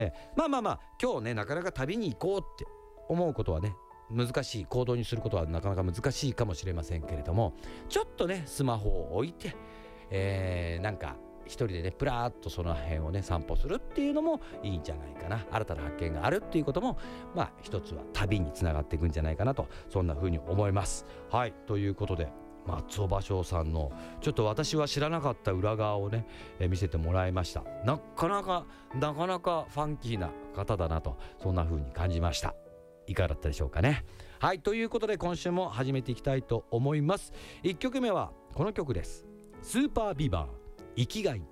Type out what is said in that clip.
まあまあまあ今日ねなかなか旅に行こうって思うことはね難しい、行動にすることはなかなか難しいかもしれませんけれども、ちょっとねスマホを置いて、なんか一人でねプラーっとその辺をね散歩するっていうのもいいんじゃないかな。新たな発見があるっていうこともまあ一つは旅につながっていくんじゃないかなと、そんな風に思います。はい、ということで松尾芭蕉さんのちょっと私は知らなかった裏側をね、見せてもらいました。なかなかファンキーな方だなと、そんな風に感じました。いかがだったでしょうかね。はい、ということで今週も始めていきたいと思います。1曲目はこの曲です。スーパービバー生きがい。